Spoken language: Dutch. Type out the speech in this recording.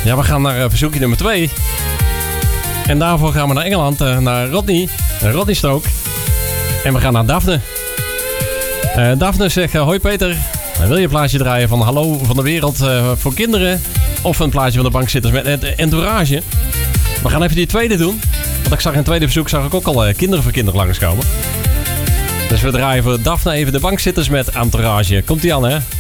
Ja, we gaan naar verzoekje nummer 2. En daarvoor gaan we naar Engeland, naar Rodney Strook. En we gaan naar Daphne. Daphne zegt, hoi Peter. Wil je een plaatje draaien van Hallo van de Wereld voor kinderen? Of een plaatje van de bankzitters met entourage? We gaan even die tweede doen. Want ik zag in het tweede verzoek ook al Kinderen voor Kinderen langskomen. Dus we draaien voor Daphne even de bankzitters met entourage. Komt-ie aan, hè?